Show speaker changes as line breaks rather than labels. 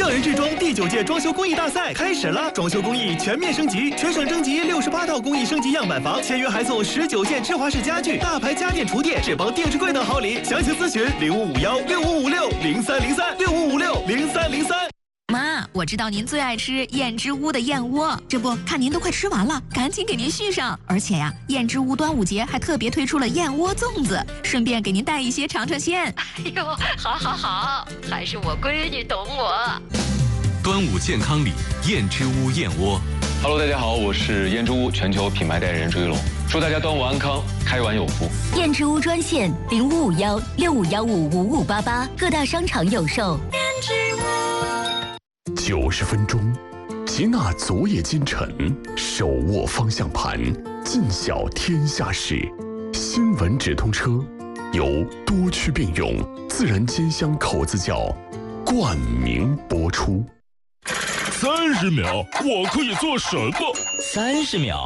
乐人志装第9届装修工艺大赛开始了，装修工艺全面升级，全省征集68套工艺升级样板房，签约还送19件芝华士家具、大牌家电厨电、智邦定制柜等好礼。详情咨询05516556030365560303。
妈，我知道您最爱吃燕之屋的燕窝，这不看您都快吃完了，赶紧给您续上。而且呀，燕之屋端午节还特别推出了燕窝粽子，顺便给您带一些尝尝鲜。
哎呦，好，还是我闺女懂我。
端午健康礼，燕之屋燕窝。
Hello， 大家好，我是燕之屋全球品牌代言人朱一龙，祝大家端午安康，开碗有福。
燕之屋专线0551655588，各大商场有售。
燕之屋。
90分钟，吉娜昨夜今晨，手握方向盘，尽晓天下事。新闻直通车由多区并用自然煎香口子窖冠名播出。
30秒，我可以做什么？
30秒，